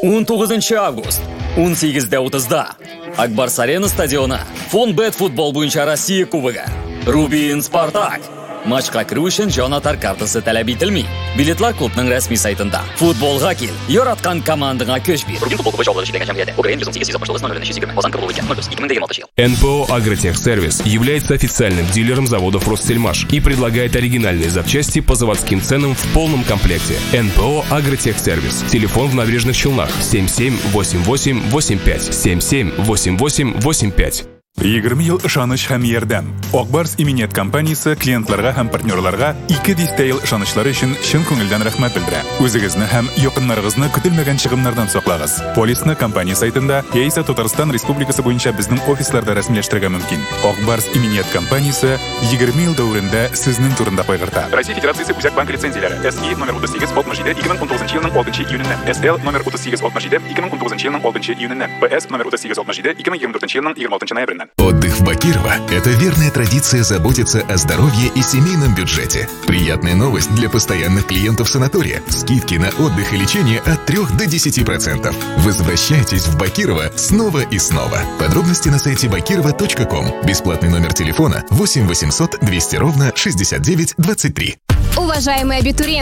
19-avgust 18:30 Akbar Sarena stadioni Fonbet futbol bo'yicha Rossiya kubogi Rubin Spartak Matchga kirish uchun Jonatar kartasi talab etilmaydi. Biletlar klubning rasmiy saytida. Futbolga kel, yaratgan komandaga ko'ch ber. Rubin futbol bo'yicha ovoz ishlangan jamiyati. Ukraina 2008 НПО «Агротехсервис» является официальным дилером заводов «Россельмаш» и предлагает оригинальные запчасти по заводским ценам в полном комплекте. НПО «Агротехсервис». Телефон в Набережных Челнах 778885 778885. 20 yıl ышаныч һәм ярдәм. Акбарс Иминет компаниясе клиентларга һәм партнерларга 2 дистейл ышанычлары өчен чын күңелдән рәхмәт белдерә. Үзегезне һәм якыннарыгызны көтелмәгән чыгымнардан саклагыз. Полисны компания сайтында яисә Татарстан Республикасы буенча безнең офисларда рәсмиләштерергә мөмкин. Акбарс Иминет компаниясе 20 ел дәврендә сезнең турында кайгырта. Россия Федерациясе Үзәк банк лицензияләре SI номер 3867 2019 елның 6 июненнән, SL номер 3867 2019 елның 6 июненнән, PS номер 3867 2024 елның 26 ноябреннән. Отдых в Бакирово – это верная традиция заботиться о здоровье и семейном бюджете. Приятная новость для постоянных клиентов санатория. Скидки на отдых и лечение от 3 до 10%. Возвращайтесь в Бакирово снова и снова. Подробности на сайте bakirova.com. Бесплатный номер телефона 8 800 200 ровно 69 23. Уважаемые абитуриенты!